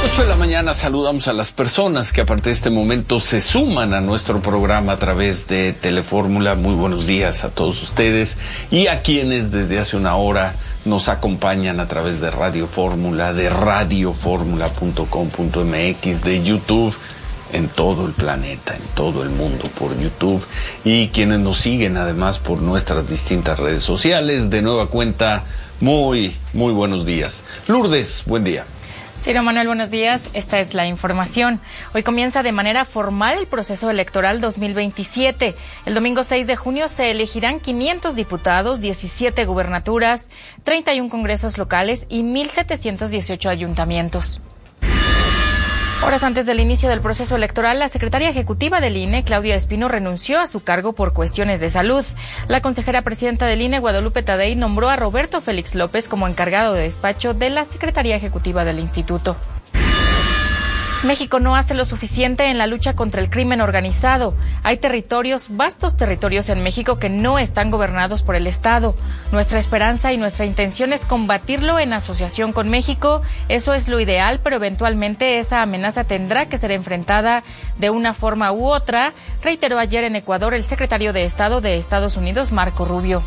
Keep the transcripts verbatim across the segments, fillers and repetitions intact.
ocho de la mañana saludamos a las personas que a partir de este momento se suman a nuestro programa a través de Telefórmula. Muy buenos días a todos ustedes y a quienes desde hace una hora nos acompañan a través de Radio Fórmula, de radio fórmula punto com punto m x, de YouTube, en todo el planeta, en todo el mundo por YouTube, y quienes nos siguen además por nuestras distintas redes sociales. De nueva cuenta, muy, muy buenos días. Lourdes, buen día. Ciro Manuel, buenos días. Esta es la información. Hoy comienza de manera formal el proceso electoral dos mil veintisiete. El domingo seis de junio se elegirán quinientos diputados, diecisiete gubernaturas, treinta y uno congresos locales y mil setecientos dieciocho ayuntamientos. Horas antes del inicio del proceso electoral, la secretaria ejecutiva del I N E, Claudia Espino, renunció a su cargo por cuestiones de salud. La consejera presidenta del I N E, Guadalupe Tadei, nombró a Roberto Félix López como encargado de despacho de la Secretaría Ejecutiva del Instituto. México no hace lo suficiente en la lucha contra el crimen organizado. Hay territorios, vastos territorios en México que no están gobernados por el Estado. Nuestra esperanza y nuestra intención es combatirlo en asociación con México. Eso es lo ideal, pero eventualmente esa amenaza tendrá que ser enfrentada de una forma u otra, reiteró ayer en Ecuador el secretario de Estado de Estados Unidos, Marco Rubio.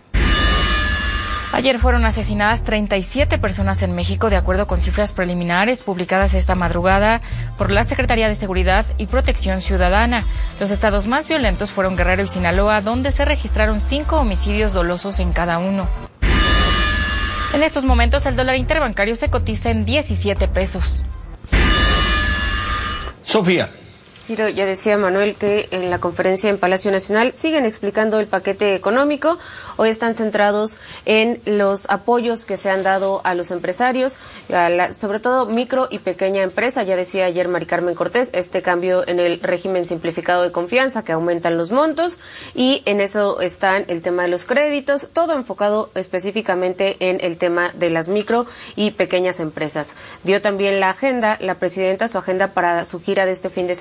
Ayer fueron asesinadas treinta y siete personas en México, de acuerdo con cifras preliminares publicadas esta madrugada por la Secretaría de Seguridad y Protección Ciudadana. Los estados más violentos fueron Guerrero y Sinaloa, donde se registraron cinco homicidios dolosos en cada uno. En estos momentos, el dólar interbancario se cotiza en diecisiete pesos. Sofía. Ciro, ya decía Manuel que en la conferencia en Palacio Nacional siguen explicando el paquete económico. Hoy están centrados en los apoyos que se han dado a los empresarios, a la, sobre todo micro y pequeña empresa. Ya decía ayer Mari Carmen Cortés, este cambio en el régimen simplificado de confianza, que aumentan los montos, y en eso están el tema de los créditos, todo enfocado específicamente en el tema de las micro y pequeñas empresas. Dio también la agenda, la presidenta, su agenda para su gira de este fin de semana